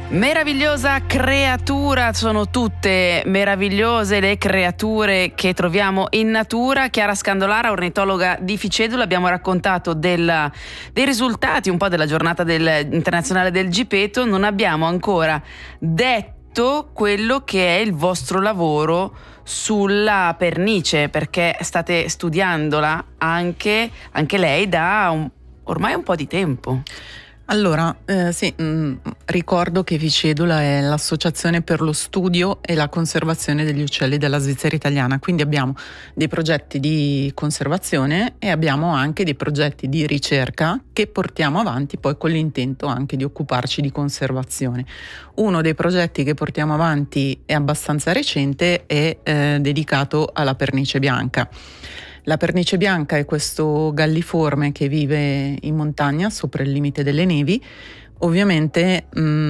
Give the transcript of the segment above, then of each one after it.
Meravigliosa creatura, sono tutte meravigliose le creature che troviamo in natura. Chiara Scandolara, ornitologa di Ficedula, abbiamo raccontato dei risultati un po' della giornata internazionale del Gipeto. Non abbiamo ancora detto quello che è il vostro lavoro sulla pernice, perché state studiandola anche lei da ormai un po' di tempo. Allora, sì, ricordo che Ficedula è l'associazione per lo studio e la conservazione degli uccelli della Svizzera italiana, quindi abbiamo dei progetti di conservazione e abbiamo anche dei progetti di ricerca che portiamo avanti poi con l'intento anche di occuparci di conservazione. Uno dei progetti che portiamo avanti è abbastanza recente, è dedicato alla pernice bianca. La pernice bianca è questo galliforme che vive in montagna sopra il limite delle nevi. Ovviamente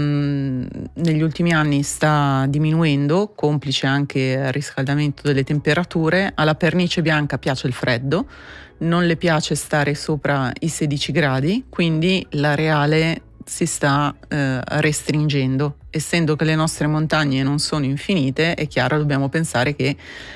negli ultimi anni sta diminuendo, complice anche il riscaldamento delle temperature. Alla pernice bianca piace il freddo, non le piace stare sopra i 16 gradi, quindi l'areale si sta restringendo. Essendo che le nostre montagne non sono infinite, è chiaro, dobbiamo pensare che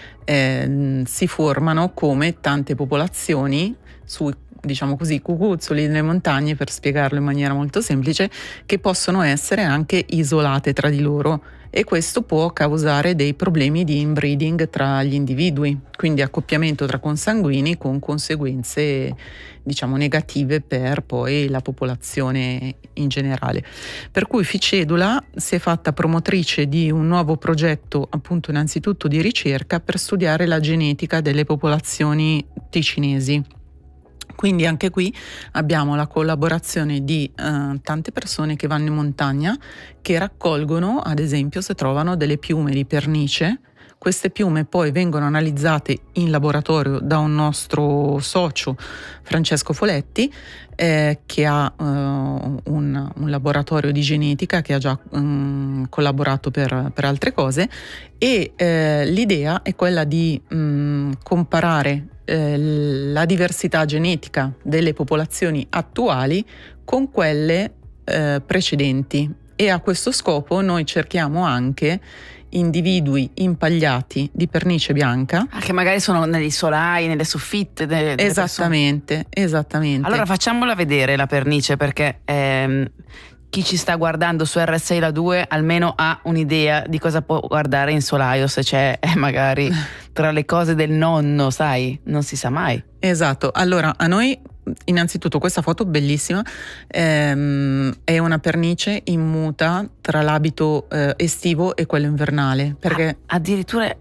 si formano come tante popolazioni sui, diciamo così, cucuzzoli delle montagne, per spiegarlo in maniera molto semplice, che possono essere anche isolate tra di loro, e questo può causare dei problemi di inbreeding tra gli individui, quindi accoppiamento tra consanguini con conseguenze, diciamo, negative per poi la popolazione in generale. Per cui Ficedula si è fatta promotrice di un nuovo progetto, appunto innanzitutto di ricerca, per studiare la genetica delle popolazioni ticinesi. Quindi anche qui abbiamo la collaborazione di tante persone che vanno in montagna, che raccolgono, ad esempio, se trovano delle piume di pernice. Queste piume poi vengono analizzate in laboratorio da un nostro socio, Francesco Foletti, che ha un laboratorio di genetica, che ha già collaborato per altre cose, e l'idea è quella di comparare la diversità genetica delle popolazioni attuali con quelle precedenti, e a questo scopo noi cerchiamo anche individui impagliati di pernice bianca, che magari sono negli solai, nelle soffitte delle esattamente. Allora facciamola vedere la pernice, perché chi ci sta guardando su RSI La 2 almeno ha un'idea di cosa può guardare in solaio, se c'è magari tra le cose del nonno, sai, non si sa mai. Esatto. Allora, a noi innanzitutto questa foto bellissima è una pernice in muta tra l'abito estivo e quello invernale, perché addirittura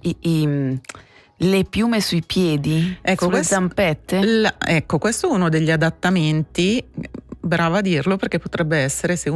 le piume sui piedi, ecco, sulle zampette. Ecco, questo è uno degli adattamenti, brava a dirlo, perché potrebbe essere, se